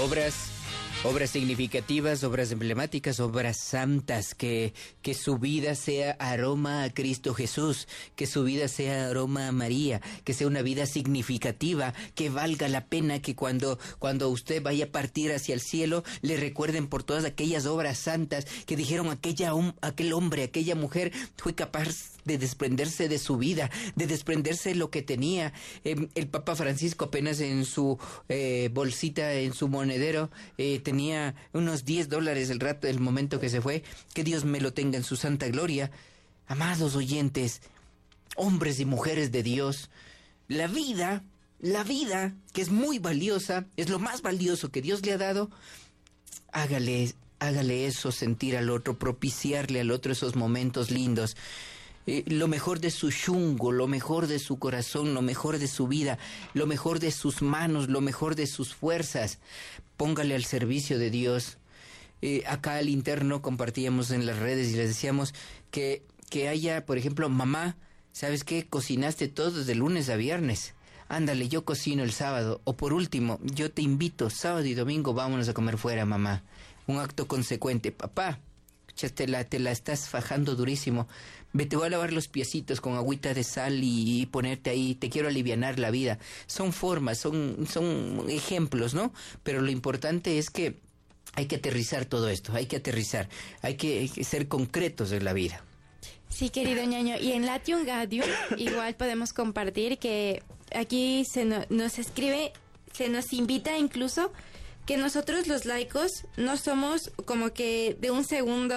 Obras significativas, obras emblemáticas, obras santas, que su vida sea aroma a Cristo Jesús, que su vida sea aroma a María, que sea una vida significativa, que valga la pena que cuando usted vaya a partir hacia el cielo, le recuerden por todas aquellas obras santas que dijeron aquel hombre, aquella mujer fue capaz de desprenderse de su vida, de desprenderse de lo que tenía. El Papa Francisco apenas en su bolsita, en su monedero, tenía unos $10 el momento que se fue. Que Dios me lo tenga en su santa gloria. Amados oyentes, hombres y mujeres de Dios, la vida, que es muy valiosa, es lo más valioso que Dios le ha dado. Hágale eso, sentir al otro, propiciarle al otro esos momentos lindos. Lo mejor de su shungo, lo mejor de su corazón, lo mejor de su vida, lo mejor de sus manos, lo mejor de sus fuerzas. Póngale al servicio de Dios. Acá al interno compartíamos en las redes y les decíamos que haya, por ejemplo, mamá, ¿sabes qué? Cocinaste todo de lunes a viernes. Ándale, yo cocino el sábado. O por último, yo te invito, sábado y domingo vámonos a comer fuera, mamá. Un acto consecuente. Papá, te la estás fajando durísimo. Te voy a lavar los piecitos con agüita de sal y ponerte ahí, te quiero alivianar la vida. Son formas, son ejemplos, ¿no? Pero lo importante es que hay que aterrizar todo esto, hay que ser concretos en la vida. Sí, querido ñaño, y en Latium Gaudium igual podemos compartir que aquí nos escribe, se nos invita incluso que nosotros los laicos no somos como que de una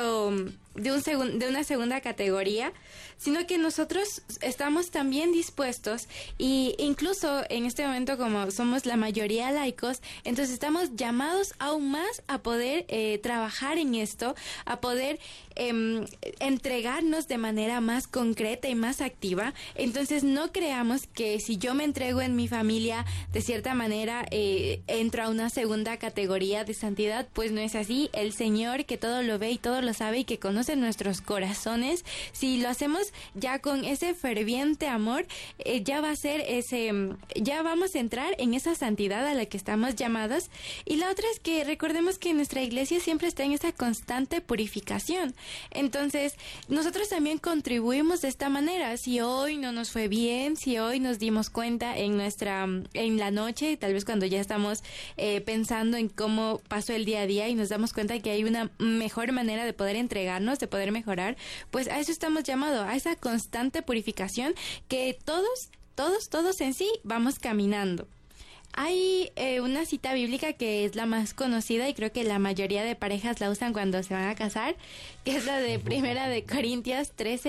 segunda categoría, sino que nosotros estamos también dispuestos, y incluso en este momento, como somos la mayoría laicos, entonces estamos llamados aún más a poder trabajar en esto, a poder entregarnos de manera más concreta y más activa. Entonces no creamos que si yo me entrego en mi familia, de cierta manera entro a una segunda categoría de santidad. Pues no es así. El Señor, que todo lo ve y todo lo sabe y que conoce nuestros corazones, si lo hacemos ya con ese ferviente amor, ya va a ser ya vamos a entrar en esa santidad a la que estamos llamados. Y la otra es que recordemos que nuestra iglesia siempre está en esa constante purificación. Entonces nosotros también contribuimos de esta manera. Si hoy no nos fue bien, si hoy nos dimos cuenta en la noche, tal vez cuando ya estamos pensando en cómo pasó el día a día y nos damos cuenta que hay una mejor manera de poder entregarnos, de poder mejorar, pues a eso estamos llamados, a esa constante purificación que todos en sí vamos caminando. Hay una cita bíblica que es la más conocida y creo que la mayoría de parejas la usan cuando se van a casar, que es la de Primera de Corintios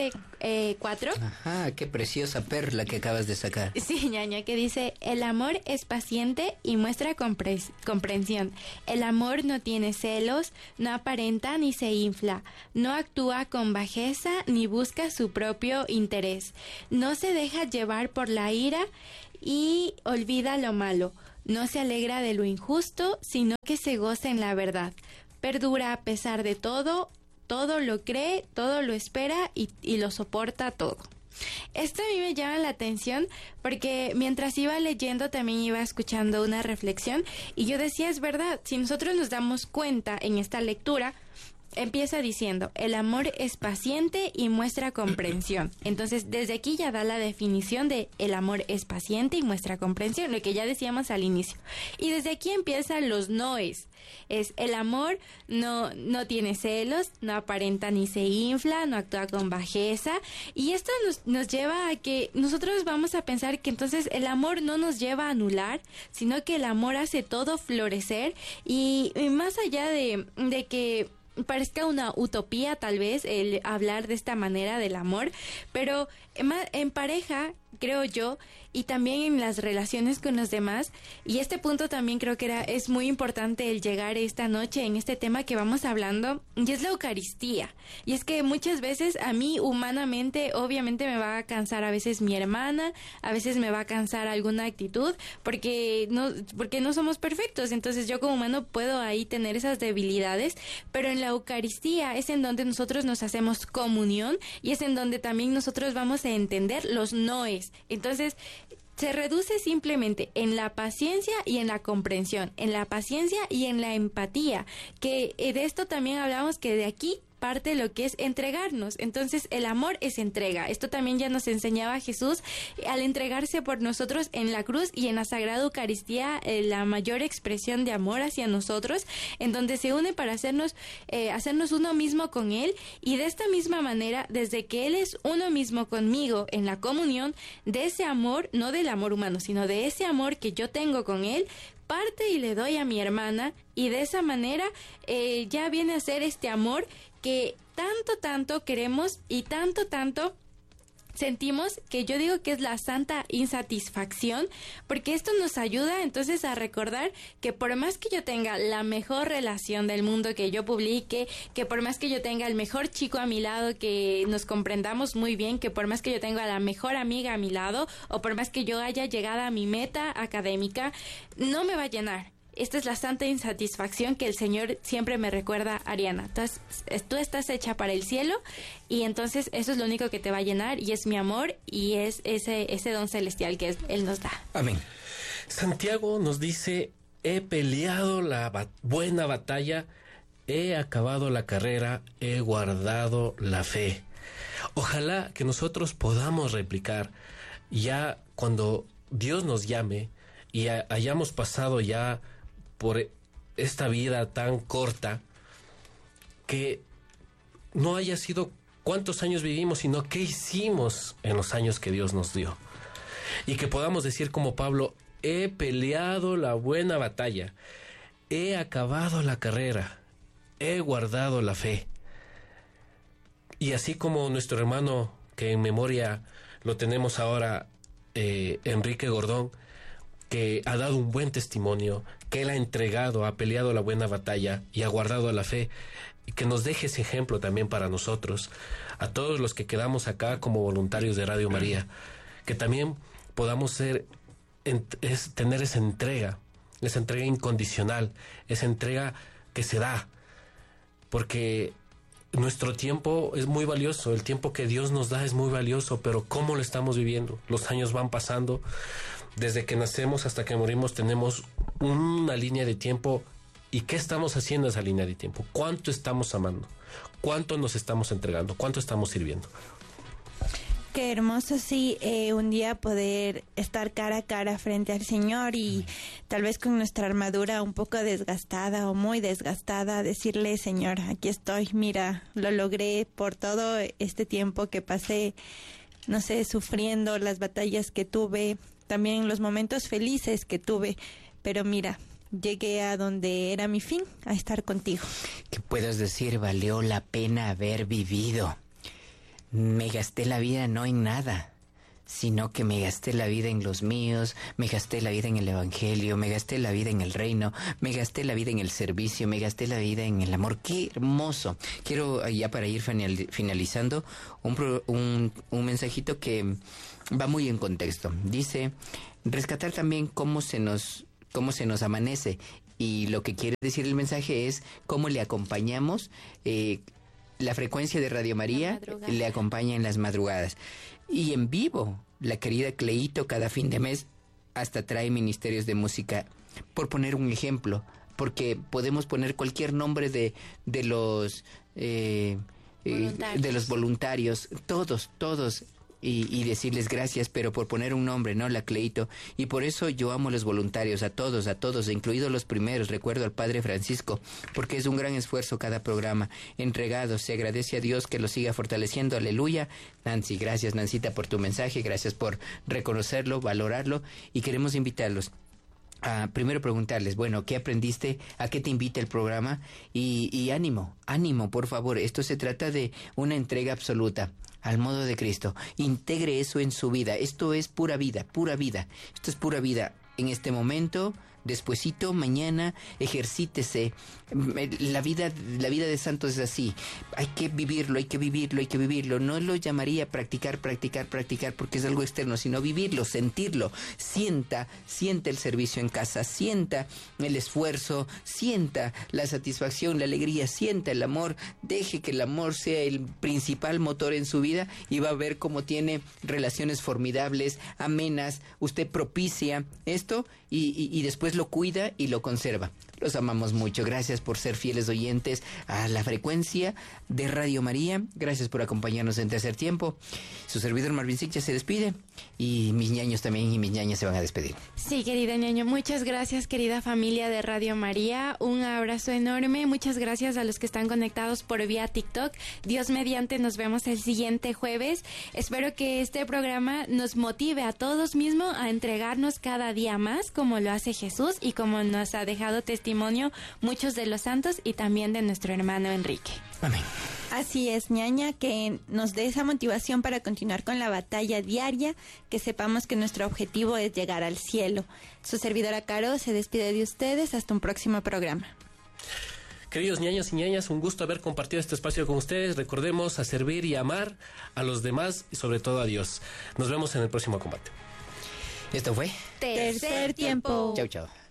13:4. Ajá, qué preciosa perla que acabas de sacar. Sí, ñaña, que dice: el amor es paciente y muestra comprensión. El amor no tiene celos, no aparenta ni se infla, no actúa con bajeza ni busca su propio interés, no se deja llevar por la ira y olvida lo malo, no se alegra de lo injusto, sino que se goza en la verdad. Perdura a pesar de todo lo cree, todo lo espera y lo soporta todo. Esto a mí me llama la atención porque mientras iba leyendo también iba escuchando una reflexión y yo decía, es verdad, si nosotros nos damos cuenta en esta lectura, empieza diciendo: el amor es paciente y muestra comprensión. Entonces, desde aquí ya da la definición de el amor es paciente y muestra comprensión, lo que ya decíamos al inicio. Y desde aquí empiezan los noes. Es el amor no tiene celos, no aparenta ni se infla, no actúa con bajeza. Y esto nos lleva a que nosotros vamos a pensar que entonces el amor no nos lleva a anular, sino que el amor hace todo florecer. Y más allá de que parezca una utopía tal vez el hablar de esta manera del amor, pero en pareja, creo yo, y también en las relaciones con los demás, y este punto también creo que es muy importante el llegar esta noche en este tema que vamos hablando, y es la Eucaristía. Y es que muchas veces a mí humanamente obviamente me va a cansar a veces mi hermana, a veces me va a cansar alguna actitud, porque no somos perfectos. Entonces yo como humano puedo ahí tener esas debilidades, pero en la Eucaristía es en donde nosotros nos hacemos comunión y es en donde también nosotros vamos a entender los noes. Entonces se reduce simplemente en la paciencia y en la comprensión, en la paciencia y en la empatía, que de esto también hablamos, que de aquí parte lo que es entregarnos. Entonces el amor es entrega. Esto también ya nos enseñaba Jesús al entregarse por nosotros en la cruz y en la Sagrada Eucaristía, la mayor expresión de amor hacia nosotros, en donde se une para hacernos uno mismo con Él, y de esta misma manera, desde que Él es uno mismo conmigo en la comunión, de ese amor, no del amor humano, sino de ese amor que yo tengo con Él, parte y le doy a mi hermana, y de esa manera ya viene a ser este amor que tanto queremos y tanto sentimos, que yo digo que es la santa insatisfacción, porque esto nos ayuda entonces a recordar que por más que yo tenga la mejor relación del mundo, que yo publique, que por más que yo tenga el mejor chico a mi lado, que nos comprendamos muy bien, que por más que yo tenga la mejor amiga a mi lado, o por más que yo haya llegado a mi meta académica, no me va a llenar. Esta es la santa insatisfacción que el Señor siempre me recuerda, Ariana. Entonces, tú estás hecha para el cielo, y entonces eso es lo único que te va a llenar, y es mi amor, y es ese don celestial que Él nos da. Amén. Santiago nos dice: he peleado la buena batalla, he acabado la carrera, he guardado la fe. Ojalá que nosotros podamos replicar, ya cuando Dios nos llame y hayamos pasado ya por esta vida tan corta, que no haya sido cuántos años vivimos, sino qué hicimos en los años que Dios nos dio. Y que podamos decir como Pablo: he peleado la buena batalla, he acabado la carrera, he guardado la fe. Y así como nuestro hermano, que en memoria lo tenemos ahora, Enrique Gordón, que ha dado un buen testimonio, que él ha entregado, ha peleado la buena batalla y ha guardado la fe, y que nos deje ese ejemplo también para nosotros, a todos los que quedamos acá como voluntarios de Radio María, que también podamos tener esa entrega incondicional, esa entrega que se da, porque nuestro tiempo es muy valioso, el tiempo que Dios nos da es muy valioso, pero ¿cómo lo estamos viviendo? Los años van pasando. Desde que nacemos hasta que morimos tenemos una línea de tiempo. ¿Y qué estamos haciendo en esa línea de tiempo? ¿Cuánto estamos amando? ¿Cuánto nos estamos entregando? ¿Cuánto estamos sirviendo? Qué hermoso, sí, un día poder estar cara a cara frente al Señor, y tal vez con nuestra armadura un poco desgastada o muy desgastada, decirle: Señor, aquí estoy, mira, lo logré por todo este tiempo que pasé, no sé, sufriendo, las batallas que tuve, también los momentos felices que tuve, pero mira, llegué a donde era mi fin, a estar contigo. Que puedas decir: valió la pena haber vivido. Me gasté la vida no en nada, sino que me gasté la vida en los míos, me gasté la vida en el Evangelio, me gasté la vida en el reino, me gasté la vida en el servicio, me gasté la vida en el amor. ¡Qué hermoso! Quiero, ya para ir finalizando, un mensajito que va muy en contexto. Dice: rescatar también cómo se nos amanece, y lo que quiere decir el mensaje es cómo le acompañamos. La frecuencia de Radio María le acompaña en las madrugadas, y en vivo la querida Cleito cada fin de mes hasta trae ministerios de música, por poner un ejemplo, porque podemos poner cualquier nombre de los voluntarios, todos, y decirles gracias, pero por poner un nombre, ¿no? La Cleito. Y por eso yo amo a los voluntarios, a todos, incluidos los primeros. Recuerdo al Padre Francisco, porque es un gran esfuerzo cada programa, entregados. Se agradece a Dios que lo siga fortaleciendo. Aleluya. Nancy, gracias, Nancita, por tu mensaje, gracias por reconocerlo, valorarlo, y queremos invitarlos a primero preguntarles: bueno, ¿qué aprendiste? ¿A qué te invita el programa? Y ánimo, por favor. Esto se trata de una entrega absoluta, al modo de Cristo. Integre eso en su vida. Esto es pura vida. Esto es pura vida. En este momento despuesito, mañana, ejercítese. La vida de santos es así. Hay que vivirlo. No lo llamaría practicar, porque es algo externo, sino vivirlo, sentirlo. Sienta el servicio en casa, sienta el esfuerzo, sienta la satisfacción, la alegría, sienta el amor. Deje que el amor sea el principal motor en su vida y va a ver cómo tiene relaciones formidables, amenas. Usted propicia esto y después lo cuida y lo conserva. Los amamos mucho. Gracias por ser fieles oyentes a la frecuencia de Radio María. Gracias por acompañarnos en Tercer Tiempo. Su servidor Marvin Sic ya se despide y mis ñaños también y mis ñañas se van a despedir. Sí, querida ñaño. Muchas gracias, querida familia de Radio María. Un abrazo enorme. Muchas gracias a los que están conectados por vía TikTok. Dios mediante, nos vemos el siguiente jueves. Espero que este programa nos motive a todos mismos a entregarnos cada día más como lo hace Jesús y como nos ha dejado testimonio muchos de los santos y también de nuestro hermano Enrique. Amén. Así es, ñaña, que nos dé esa motivación para continuar con la batalla diaria, que sepamos que nuestro objetivo es llegar al cielo. Su servidora Caro se despide de ustedes hasta un próximo programa. Queridos ñaños y ñañas, un gusto haber compartido este espacio con ustedes. Recordemos a servir y amar a los demás y sobre todo a Dios. Nos vemos en el próximo combate. Esto fue Tercer Tiempo. Chau, chau.